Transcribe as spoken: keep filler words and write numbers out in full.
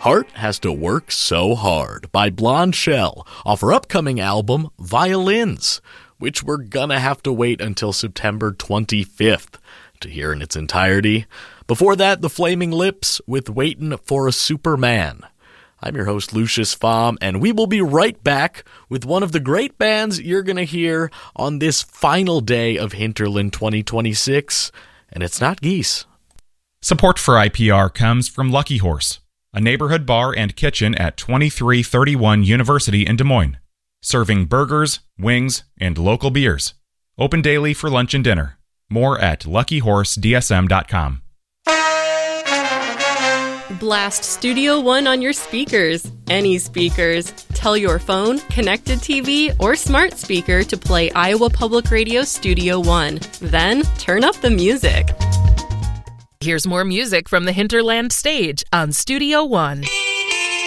Heart Has to Work So Hard by Blonde Shell off her upcoming album, Violins, which we're gonna have to wait until September twenty-fifth to hear in its entirety. Before that, The Flaming Lips with Waitin' for a Superman. I'm your host, Lucius Pham, and we will be right back with one of the great bands you're gonna hear on this final day of Hinterland twenty twenty-six, and it's not Geese. Support for I P R comes from Lucky Horse, a neighborhood bar and kitchen at twenty-three thirty-one University in Des Moines, serving burgers, wings, and local beers. Open daily for lunch and dinner. More at lucky horse d s m dot com. Blast Studio One on your speakers. Any speakers. Tell your phone, connected T V, or smart speaker to play Iowa Public Radio Studio One. Then, turn up the music. Here's more music from the Hinterland stage on Studio One.